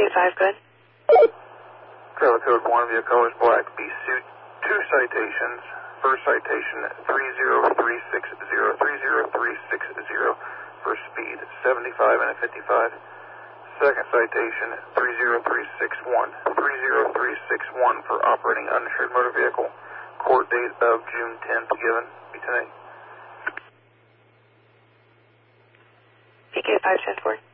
PK5, good. Trailer code 1, vehicle is black. Be suit 2 citations. First citation 30360 for speed 75 and a 55. Second citation 30361 for operating uninsured motor vehicle. Court date of June 10th given. Be tonight. PK5, 10-4.